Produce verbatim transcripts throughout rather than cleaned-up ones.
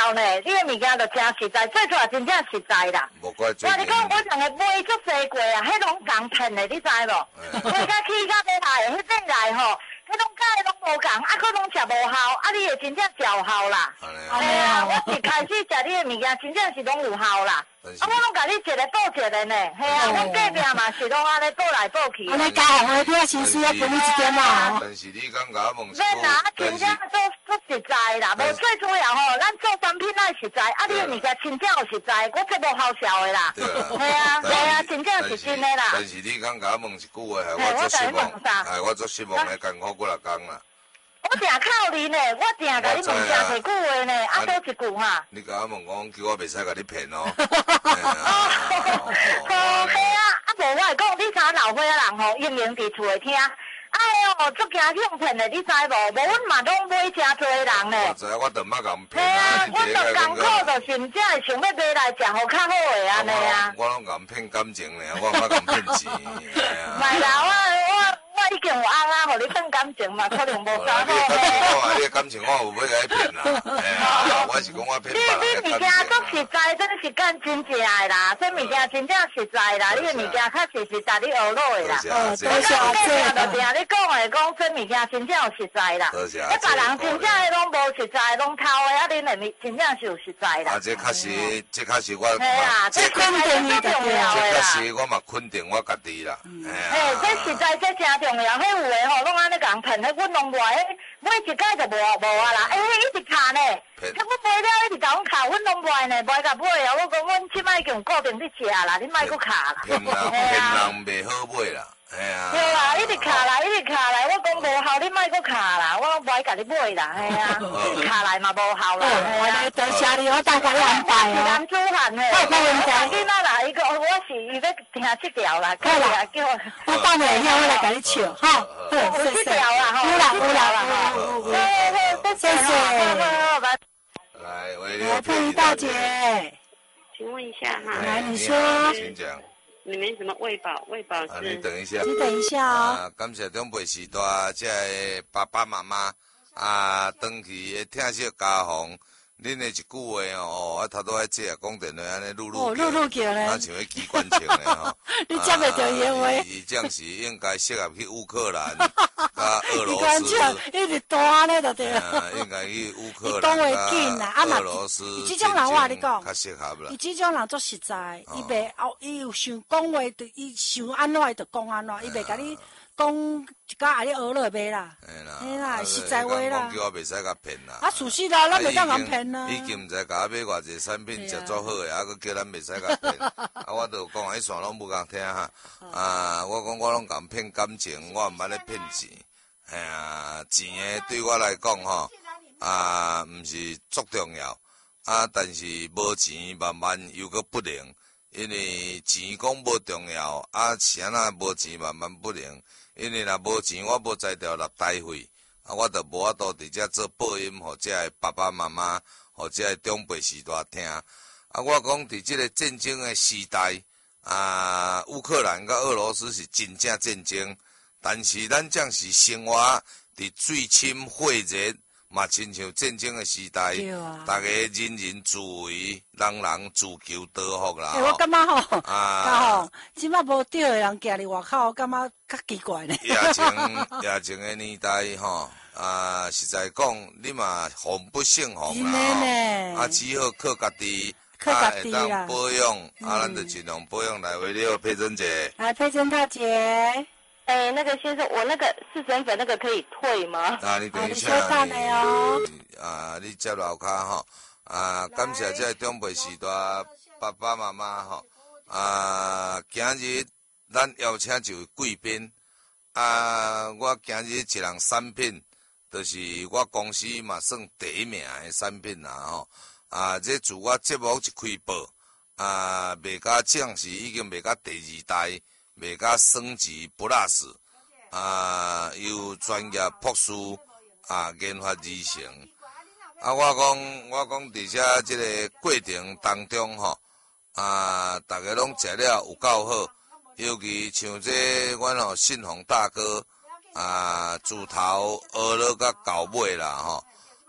了呢，你的物件就真实在，做出来真正实在啦。 无怪最近。 我你讲，我两个买足济过啊，迄拢共骗的，你知无？买甲起甲要来，迄阵来吼。迄种假的拢无共，啊，佫拢食无效，啊，你会真正效效啦。嘿啊，我一开始食你的物件，真正是拢有效啦。啊，我拢甲你一个报一个呢，嘿啊，阮隔壁嘛是拢安尼报来报去。安尼加行的听先需要分你一点嘛。 但是你刚甲我问， 免啦，啊，真正做做实在啦，无最主要吼，咱做产品咱实在，啊，你的物件真正有实在，我这无好笑的啦。嘿啊，嘿啊，真正是真的啦。 但是你刚甲我问一句话，害我做失望，害我做失望的艰苦几六工啦。 我正靠你呢，我正甲你问正侪句话呢，啊，多一句哈。 你甲我问讲，叫我袂使甲你骗哦。 好嘿啊，啊无我会讲，你查老岁仔人吼，用用伫厝诶听。哎哟，足惊向骗的，你知无？无阮嘛拢买真侪人呢。 我知，我著毋捌甲骗。 嘿啊，阮著艰苦，著是才会想要买来食，好较好诶安尼啊。 我拢甲骗感情呢，我毋捌甲骗钱。 袂啦，我我。我已经有翁啊，互你骗感情嘛，可能无啥好。 你的感情我有要甲你骗啦，哎呀，我是讲我骗别人的感情。你你物件足实在，真是干真正的啦，这物件真正实在啦，你的物件确实是值你学落的啦。哦，多谢多谢。就听你讲的，讲这物件真正有实在啦。 多谢。 一别人真正的拢无实在，拢偷的，啊，恁的物真正是有实在啦。 啊，这确实，这确实我。 系啊，这肯定是重要的啦。 这确实我嘛肯定我家己啦。 嘿，这实在这真重要，迄有的吼，拢安尼共骗，迄阮拢卖，买一届就无无啊啦，哎，一直卡呢，迄阮买了一直甲阮卡，阮拢卖呢，卖甲买啊，我讲阮即摆已经固定伫食啦，你莫搁卡啦。 骗人骗人袂好买啦，哎呀。 对啦，一直卡来，一直卡来，我讲无效，你莫搁卡啦，我拢不爱甲你买啦，哎呀，卡来嘛无效啦。 我多谢你，我等下你安排啊。是男子汉嘿，我问囡仔啦，伊个我是伊要听这条啦，可以啦，叫我。 我等下遐我来甲你唱，哈。 有这条啦，吼。 有啦有啦啦，好， 好，谢谢。 来，喂， 来，佩仪大姐， 请问一下哈。 来，你说。 请讲。 你们怎么喂饱？喂饱是？ 啊，你等一下。 你等一下哦。 啊，感谢中北时代这爸爸妈妈啊，登去听些家访。恁的一句话哦，啊，头拄仔这讲电话安尼噜噜哦，噜噜叫咧， 那像迄机关枪的吼。 你接袂着伊的话。 伊这样是应该适合去乌克兰、甲俄罗斯。机关枪一直弹咧，就对了。应该去乌克兰、甲俄罗斯。 伊这种人话你讲， 较适合啦。 伊这种人足实在，伊袂哦，伊有想讲话，就伊想安怎，伊就讲安怎，伊袂甲你。讲一家阿你学落袂啦，嘿啦，实在话啦。 叫我袂使甲骗啦。 啊，事实啦，咱袂当咁骗啦。 已经毋知甲我买偌济产品，食足好诶，啊，佮叫咱袂使甲骗。啊，我著讲，迄线拢无共听哈。啊，我讲我拢共骗感情，我毋捌咧骗钱。哎呀，钱诶对我来讲吼，啊，毋是足重要。啊，但是无钱慢慢又佮不灵，因为钱讲无重要，啊，是安那无钱慢慢不灵。因为若无钱，我无才调纳台费，啊，我著无法度伫遮做播音，互遮个爸爸妈妈，互遮个长辈时代听。啊，我讲伫即个战争的时代，啊，乌克兰甲俄罗斯是真正战争，但是咱将是生活伫水深火热，嘛亲像战争的时代，大家人人自危，人人自求多福啦。 欸，我感觉吼，啊，吼，即摆无钓的人行伫外口，我感觉较奇怪呢。 疫情疫情的年代吼，啊，实在讲，你嘛防不胜防啦，啊，只好靠家己， 靠家己啦， 会当保养，啊，咱就尽量保养来。为了佩珍姐， 来，佩珍大姐。 哎，那个先生，我那个四神粉那个可以退吗？ 啊，你等一下， 啊，你收哦。 啊，你接楼骹吼，啊，感谢这长辈时代爸爸妈妈吼，啊，今日咱邀请一位贵宾，啊，我今日一项产品，就是我公司嘛算第一名的产品啦吼，啊，这自我节目一开播，啊，卖甲正是已经卖甲第二代。卖甲升级 plus， 啊，有专业博士啊研发而成。啊，我讲我讲伫遮即个过程当中吼，啊，大家拢食了有够好，尤其像这阮吼信鸿大哥啊，自头学了甲到尾啦吼，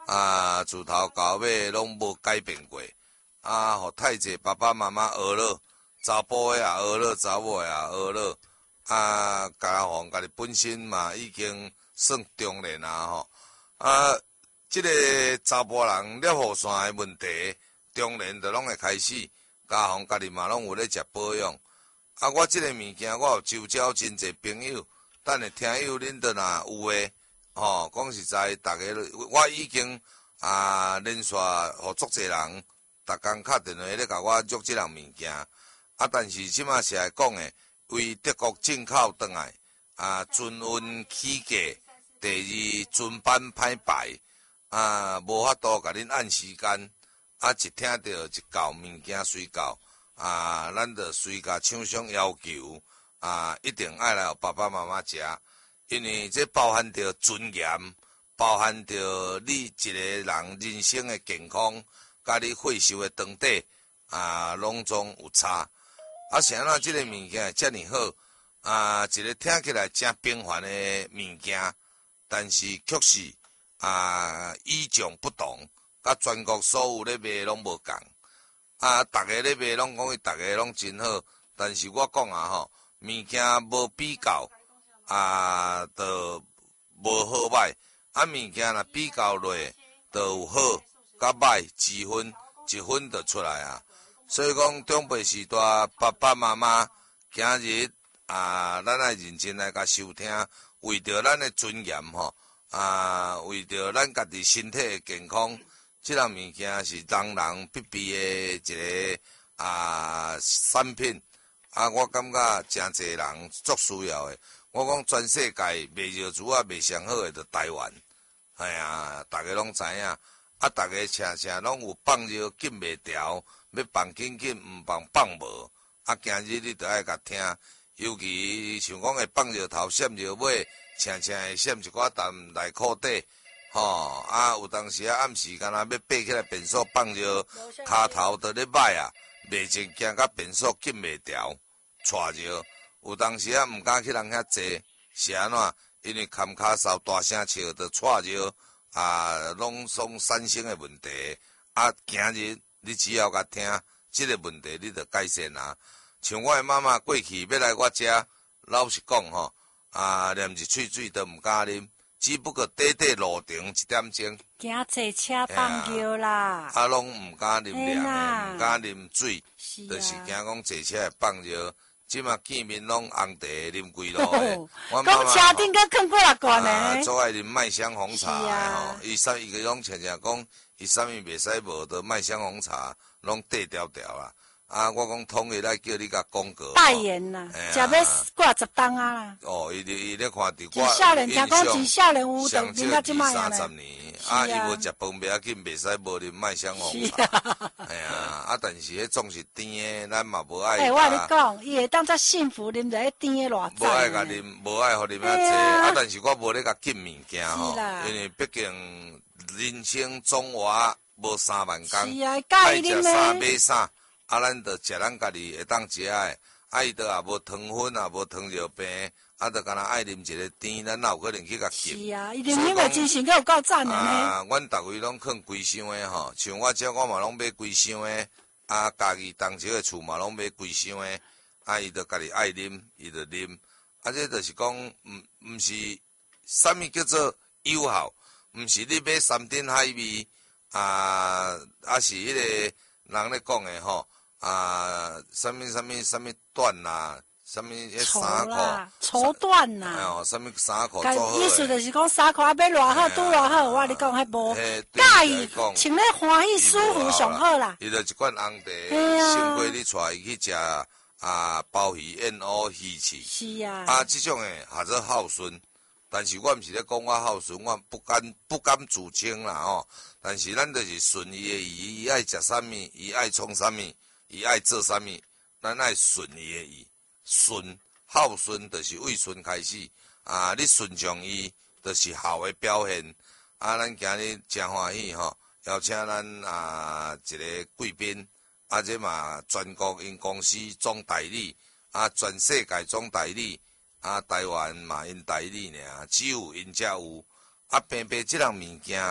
啊，自头到尾拢无改变过，啊，互太济爸爸妈妈学了，查甫的也学了，查某的也学了，啊，家己家己本身嘛已经算中年啊吼，啊，即、這个查甫人尿雨线的问题，中年就拢会开始，家己家己嘛拢有咧食保养，啊，我即个物件我有周遭真侪朋友，等下听友恁倒若有诶。吼，讲实在，逐个我已经啊连续互足侪人，逐工敲电话咧甲我约即项物件，啊，但是即马是来讲诶，为德国进口转来，啊，船运起价，第二船班歹排，啊，无法度甲恁按时间，啊，一听到一到物件随到，啊，咱着随甲厂商要求，啊，一定爱来互爸爸妈妈食。因为这包含着尊严，包含着你一个人人生的健康，甲你岁数的长短啊，拢总有差。啊，是安怎即个物件遮尔好啊？一个听起来真平凡的物件，但是却是啊与众不同，甲全国所有咧卖拢无共。啊，逐个咧卖拢讲伊逐个拢真好，但是我讲啊吼，物件无比较。啊，就无好歹，啊物件若比较落，就有好甲歹之分，一分就出来啊。所以讲长辈时代，爸爸妈妈今日啊，咱爱认真来甲收听，为着咱的尊严吼，啊，为着咱家己身体的健康，即项物件是人人必备的一个啊产品。啊，我感觉真侪人足需要的。我讲全世界卖药珠啊卖上好诶，就台湾。哎呀，大家拢知影，啊，大家常常拢有放药禁袂调，要放紧紧，毋放放无。啊，今日你着爱甲听，尤其像讲会放药头、闪药尾，常常会闪一寡淡内裤底，吼、啊，有当时啊暗时干若要爬起来便所放药，骹头着咧歹啊，袂正惊甲便所禁袂调，带药。有当时啊，毋敢去人遐坐，是安怎？因为牵骹梢大声笑，着带着啊，拢总产生的问题。啊，今日你只要甲听，即、這个问题你着改善啊。像我的妈妈过去要来我遮，老实讲吼，啊，连一喙水都毋敢啉，只不过短短路程一点钟， 惊坐车放尿啦， 啊，拢毋敢啉凉的，毋敢啉水， 是就是惊啊。 讲坐车会放尿。即马见面拢红茶啉规路诶，我妈讲车顶佮囥过来罐啊， 诶， 做爱啉麦香红茶诶啊吼，伊啥伊个拢常常讲，伊啥物袂使无着麦香红茶，拢缀调调啦。啊，我讲统一来叫你甲广告代言啦，食要挂十档啊啦。 哦，伊伊咧看着我一少年听讲一少年有上着啉到即摆啊三十年，啊，伊无食饭袂要紧，袂使无啉麦香红茶。哎呀，啊，但是迄总是甜诶，咱嘛无爱。 哎，我甲你讲，伊会当遮幸福啉着迄甜诶偌无爱甲赞。 啉，无爱互啉遐济，啊，但是我无咧甲禁物件吼，因为毕竟人生总活无三万工， 是啊， 爱食介意啉诶。 啥买啥。啊，咱着食咱家己会当食诶，啊伊着也无糖分，也无糖尿病，啊，着干若爱啉一个甜，咱哪有可能去甲禁？ 是啊，伊啉啉诶精神阁有够赞诶呢。 啊，阮逐位拢囥规箱诶吼，像我遮我嘛拢买规箱诶，啊，家己同齐诶厝嘛拢买规箱诶，啊，伊着家己爱啉，伊着啉，啊，这着是讲，毋毋是啥物叫做有效，毋是你买山珍海味，啊，啊是迄个人咧讲诶吼。啊，什么什么什么段啦，什么迄衫裤， 绸缎啦， 哦，什么衫裤做好意思就是讲衫裤啊，要偌好，拄偌好。我你讲迄无介意，穿咧欢喜舒服上好啦。 伊就一罐红茶，胜过你带伊去食啊鲍鱼、燕鸥、鱼翅。 是啊。 啊，即种诶，或者孝顺，但是我毋是咧讲我孝顺，我不敢不敢自称啦吼。但是咱就是顺伊诶意，伊爱食啥物，伊爱创啥物。伊爱做啥物，咱爱顺伊诶意，顺孝顺就是为顺开始啊！你顺从伊，就是孝诶表现啊！咱今日真欢喜吼，邀请咱啊一个贵宾，啊这嘛全国因公司总代理，啊全世界总代理，啊台湾嘛因代理尔，只有因才有啊，偏偏即项物件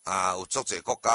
啊，有足侪国家。